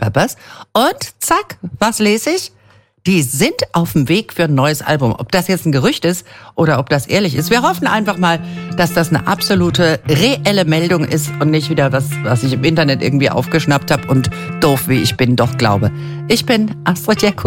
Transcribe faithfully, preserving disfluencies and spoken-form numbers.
Peppers. Und zack, was lese ich? Die sind auf dem Weg für ein neues Album. Ob das jetzt ein Gerücht ist oder ob das ehrlich ist. Wir hoffen einfach mal, dass das eine absolute reelle Meldung ist und nicht wieder was, was ich im Internet irgendwie aufgeschnappt habe und doof wie ich bin, doch glaube. Ich bin Astrid Jekku.